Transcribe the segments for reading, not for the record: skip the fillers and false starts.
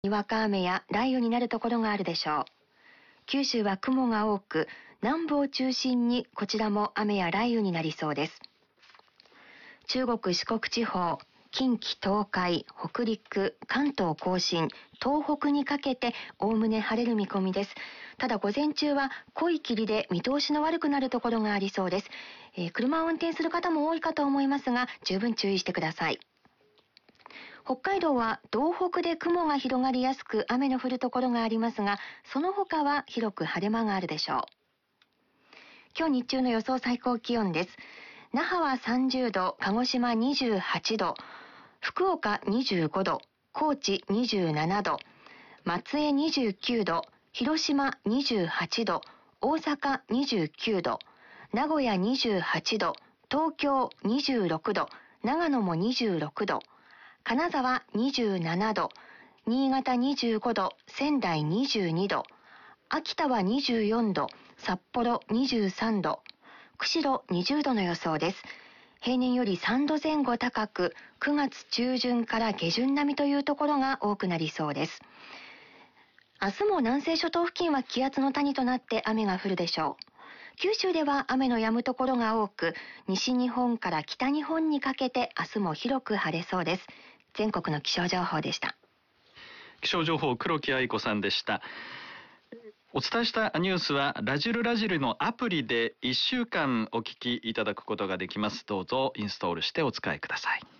にわか雨や雷雨になるところがあるでしょう。九州は雲が多く、南部を中心にこちらも雨や雷雨になりそうです。中国四国地方、近畿東海、北陸、関東甲信、東北にかけておおむね晴れる見込みです。ただ午前中は濃い霧で見通しの悪くなるところがありそうです。車を運転する方も多いかと思いますが、十分注意してください。北海道は道北で雲が広がりやすく雨の降るところがありますが、その他は広く晴れ間があるでしょう。今日日中の予想最高気温です。那覇は30度、鹿児島28度、福岡25度、高知27度、松江29度、広島28度、大阪29度、名古屋28度、東京26度、長野も26度、金沢27度、新潟25度、仙台22度、秋田は24度、札幌23度、釧路20度の予想です。平年より3度前後高く、9月中旬から下旬並みというところが多くなりそうです。明日も南西諸島付近は気圧の谷となって雨が降るでしょう。九州では雨の止むところが多く、西日本から北日本にかけて明日も広く晴れそうです。全国の気象情報でした。 気象情報、黒木愛子さんでした。お伝えしたニュースはラジルラジルのアプリで1週間お聞きいただくことができます。どうぞインストールしてお使いください。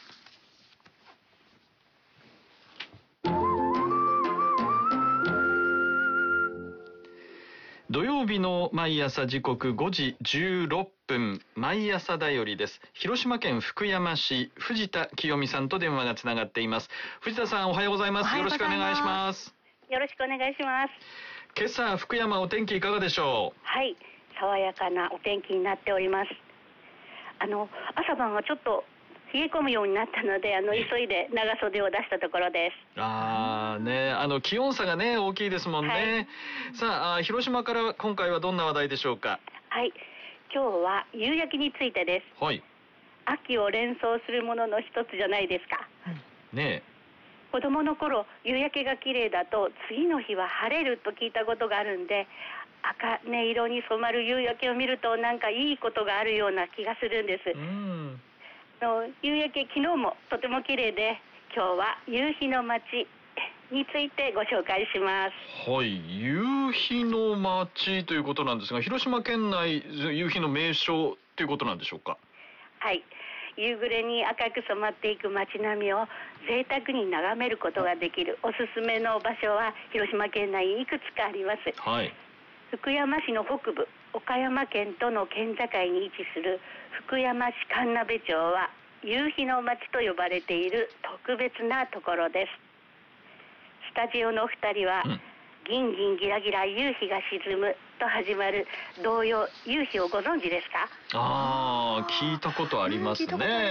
土曜日の毎朝時刻5時16分、毎朝だよりです。広島県福山市、藤田清美さんと電話がつながっています。藤田さん、おはようございます。よろしくお願いします。 よろしくお願いします。 今朝福山お天気いかがでしょう？ はい、爽やかなお天気になっております。朝晩はちょっと冷え込むようになったので、急いで長袖を出したところです。 気温差がね大きいですもんね。 はい、 さあ、広島から今回はどんな話題でしょうか？ はい、今日は夕焼けについてです。 はい。 秋を連想するものの一つじゃないですか。 ねえ。 子供の頃、夕焼けが綺麗だと次の日は晴れると聞いたことがあるんで、茜色に染まる夕焼けを見るとなんかいいことがあるような気がするんです。夕焼け昨日もとても綺麗で、今日は夕日の街についてご紹介します。 はい、夕日の街ということなんですが、広島県内夕日の名所ということなんでしょうか？ はい、夕暮れに赤く染まっていく街並みを贅沢に眺めることができるおすすめの場所は広島県内にいくつかあります。 はい。 福山市の北部、岡山県との県境に位置する福山市神鍋町は夕日の街と呼ばれている特別なところです。スタジオの2人は、ギンギンギラギラ夕日が沈むと始まる童謡夕日をご存知ですか？ 聞いたことあります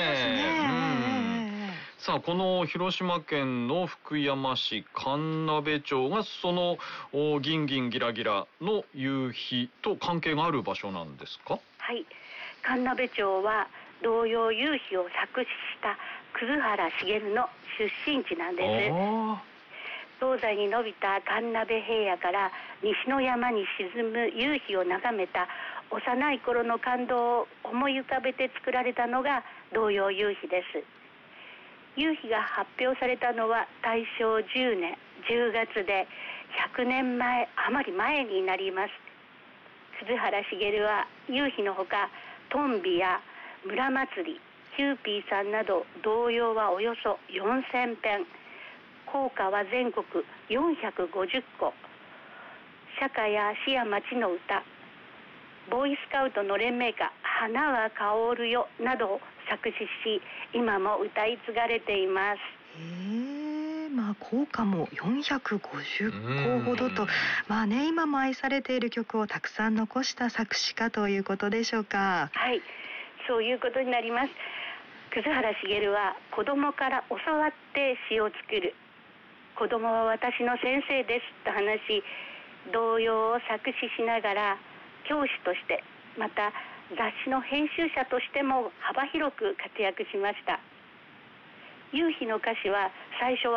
ね。さあ、この広島県の福山市神鍋町がそのギンギンギラギラの夕日と関係がある場所なんですか？ はい、神鍋町は童謡夕日を作詞した葛原茂の出身地なんです。東西に伸びた神鍋平野から西の山に沈む夕日を眺めた幼い頃の感動を思い浮かべて作られたのが童謡夕日です。夕日が発表されたのは大正10年10月で100年前余り前になります。葛原茂は夕日のほかトンビや村祭り、キューピーさんなど童謡はおよそ4000編、校歌は全国450個、社会や市や町の歌、ボーイスカウトの連盟歌花は香るよなどを作詞し、今も歌い継がれています。 校歌も450個ほどと、今も愛されている曲をたくさん残した作詞家ということでしょうか？ はい、そういうことになります。葛原茂は子供から教わって詩を作る、子供は私の先生ですと話し、童謡を作詞しながら教師として、また雑誌の編集者としても幅広く活躍しました。夕日の歌詞は最初は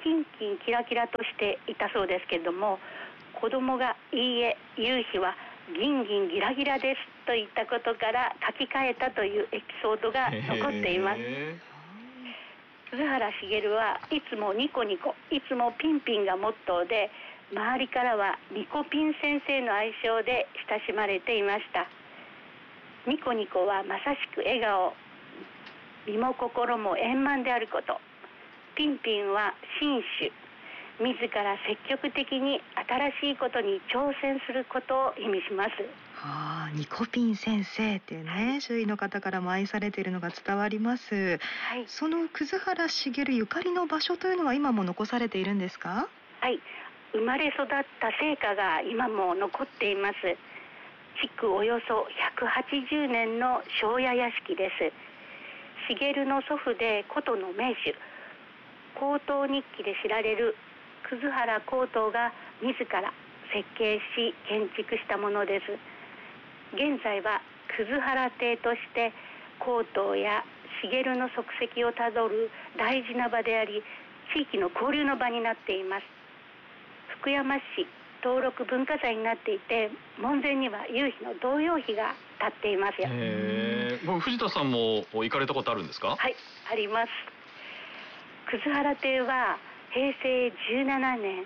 キンキンキラキラとしていたそうですけれども、子供がいいえ、夕日はギンギンギラギラですといったことから書き換えたというエピソードが残っています。葛原茂はいつもニコニコ、いつもピンピンがモットーで、周りからはニコピン先生の愛称で親しまれていました。ニコニコはまさしく笑顔、身も心も円満であること。ピンピンは紳士、自ら積極的に新しいことに挑戦することを意味します。 ニコピン先生っていうね、周囲の方からも愛されているのが伝わります。その葛原茂ゆかりの場所というのは今も残されているんですか？ はい、生まれ育った生家が今も残っています。築およそ180年の庄屋屋敷です。茂の祖父で琴の名手、高等日記で知られる葛原高等が自ら設計し建築したものです。現在は葛原邸として高等や茂の足跡をたどる大事な場であり、地域の交流の場になっています。福山市登録文化財になっていて、門前には夕日の童謡碑が立っていますよ。 藤田さんも行かれたことあるんですか？ はい、あります。葛原邸は平成17年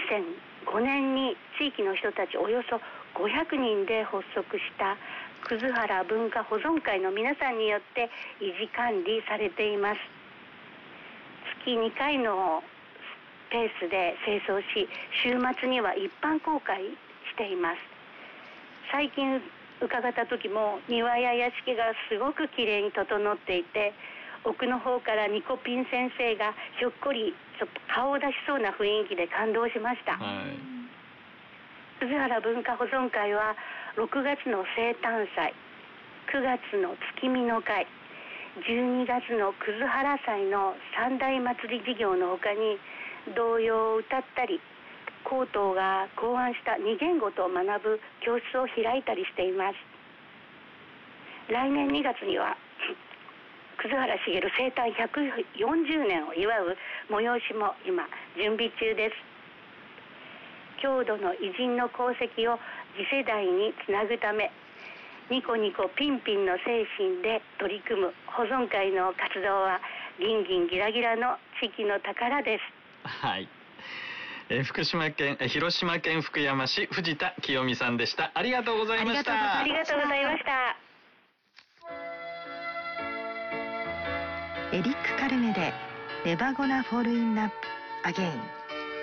2005年に地域の人たちおよそ500人で発足した葛原文化保存会の皆さんによって維持管理されています。月2回のペースで清掃し、週末には一般公開しています。最近伺った時も庭や屋敷がすごくきれいに整っていて、奥の方からニコピン先生がひょっこりちょっと顔を出しそうな雰囲気で感動しました。葛原文化保存会は6月の生誕祭、9月の月見の会、12月の葛原祭の三大祭り事業の他に、童謡を歌ったり、高等が考案した2言語とを学ぶ教室を開いたりしています。来年2月には葛原茂生誕140年を祝う催しも今準備中です。郷土の偉人の功績を次世代につなぐため、ニコニコピンピンの精神で取り組む保存会の活動はギンギンギラギラの地域の宝です。 はい。広島県福山市藤田清美さんでした。ありがとうございました。 ありがとうございました。 エリック・カルメでネバゴナフォールインラブアゲイン。